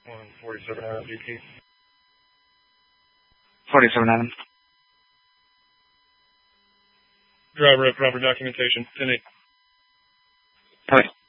147 Adam DT. 47 Adam. Driver at proper documentation. 10-8. Copy.